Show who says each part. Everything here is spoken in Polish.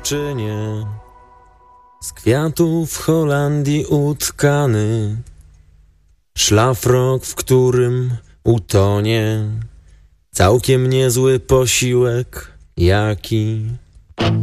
Speaker 1: dziewczynie, z kwiatów w Holandii utkany, szlafrok, w którym utonie całkiem niezły posiłek jaki.